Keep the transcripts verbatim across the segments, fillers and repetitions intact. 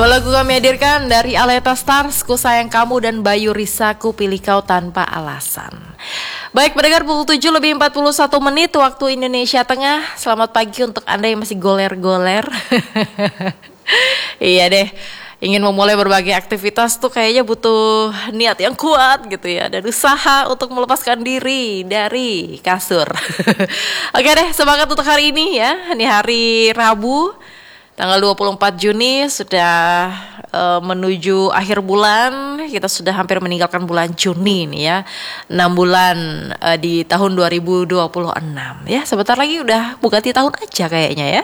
lagu kami hadirkan dari Aleta Stars, Ku Sayang Kamu, dan Bayu Risa, Ku Pilih Kau Tanpa Alasan. Baik, pendengar, pukul tujuh lebih empat puluh satu menit waktu Indonesia Tengah. Selamat pagi untuk Anda yang masih goler-goler. Iya deh, ingin memulai berbagai aktivitas tuh kayaknya butuh niat yang kuat gitu ya, dan usaha untuk melepaskan diri dari kasur. Oke deh, semangat untuk hari ini ya. Ini hari Rabu, tanggal dua puluh empat Juni, sudah uh, menuju akhir bulan. Kita sudah hampir meninggalkan bulan Juni nih ya. enam bulan uh, di tahun dua ribu dua puluh enam ya. Sebentar lagi udah ganti tahun aja kayaknya ya.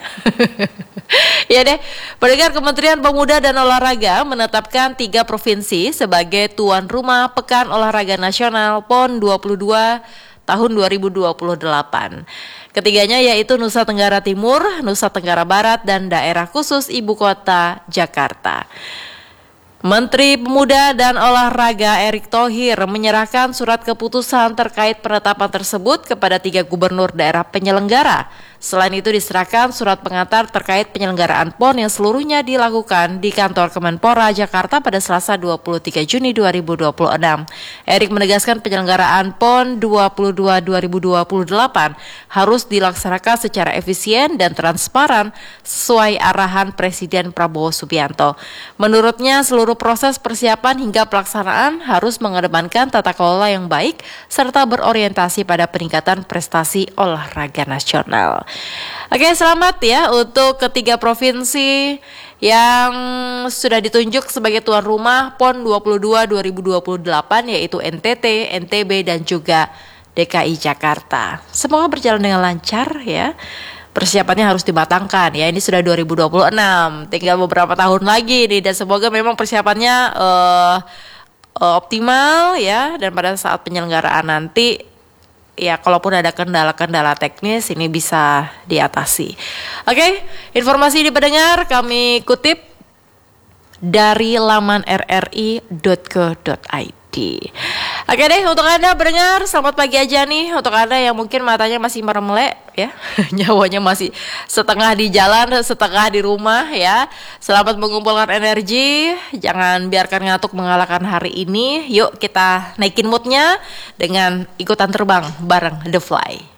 Ya deh, pendengar, Kementerian Pemuda dan Olahraga menetapkan tiga provinsi sebagai tuan rumah Pekan Olahraga Nasional P O N dua puluh dua tahun dua ribu dua puluh delapan. Ketiganya yaitu Nusa Tenggara Timur, Nusa Tenggara Barat, dan Daerah Khusus Ibu Kota Jakarta. Menteri Pemuda dan Olahraga Erick Thohir menyerahkan surat keputusan terkait penetapan tersebut kepada tiga gubernur daerah penyelenggara. Selain itu diserahkan surat pengantar terkait penyelenggaraan P O N yang seluruhnya dilakukan di kantor Kemenpora Jakarta pada Selasa dua puluh tiga Juni dua ribu dua puluh enam. Erick menegaskan penyelenggaraan P O N dua puluh dua dua ribu dua puluh delapan harus dilaksanakan secara efisien dan transparan sesuai arahan Presiden Prabowo Subianto. Menurutnya, seluruh proses persiapan hingga pelaksanaan harus mengedepankan tata kelola yang baik serta berorientasi pada peningkatan prestasi olahraga nasional. Oke, selamat ya untuk ketiga provinsi yang sudah ditunjuk sebagai tuan rumah P O N dua puluh dua dua ribu dua puluh delapan, yaitu N T T, N T B, dan juga D K I Jakarta. Semoga berjalan dengan lancar ya. Persiapannya harus dimatangkan ya. Ini sudah dua ribu dua puluh enam, tinggal beberapa tahun lagi nih, dan semoga memang persiapannya uh, uh, optimal ya, dan pada saat penyelenggaraan nanti ya, kalaupun ada kendala-kendala teknis ini bisa diatasi. Oke, informasi ini pendengar kami kutip dari laman r r i dot co dot i d. Oke deh, untuk Anda pendengar, selamat pagi aja nih. Untuk Anda yang mungkin matanya masih meremelek ya, nyawanya masih setengah di jalan, setengah di rumah ya. Selamat mengumpulkan energi, jangan biarkan ngantuk mengalahkan hari ini. Yuk kita naikin moodnya dengan ikutan terbang bareng The Fly.